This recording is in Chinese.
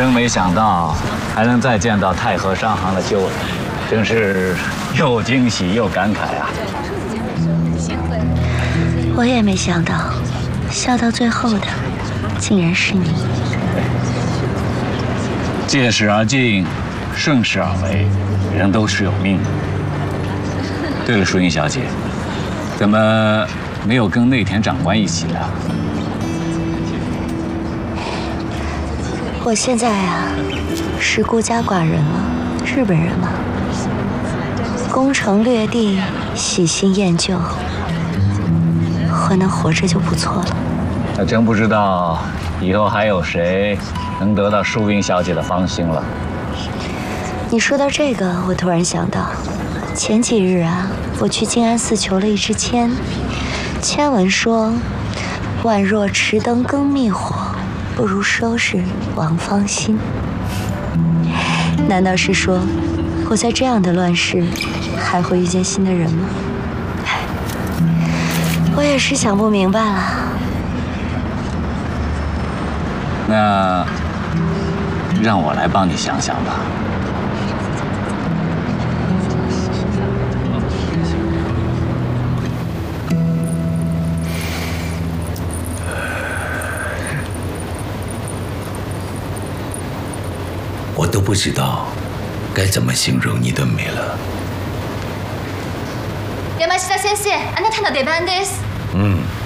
真没想到还能再见到太和商行的旧人，真是又惊喜又感慨啊！ 我也没想到，笑到最后的竟然是你。 借势而进，顺势而为，人都是有命的。对了，淑英小姐，怎么没有跟内田长官一起啊？ 我现在啊，是孤家寡人了。日本人嘛，攻城略地，喜新厌旧，我能活着就不错了。 还真不知道以后还有谁能得到淑英小姐的芳心了。 你说到这个，我突然想到，前几日啊，我去静安寺求了一支签，签文说：“宛若持灯更灭火，不如收拾王芳心。”难道是说，我在这样的乱世还会遇见新的人吗？我也是想不明白了。 那让我来帮你想想吧。 我都不知道该怎么形容你的美了。 山下先生、あなたの出番です。